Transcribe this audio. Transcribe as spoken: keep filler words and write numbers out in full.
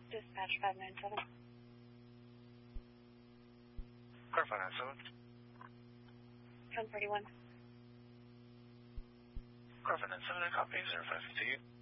Dispatch five nine seven. Car five nine seven. ten thirty-one. Car five nine seven, I copy, zero five fifty-eight.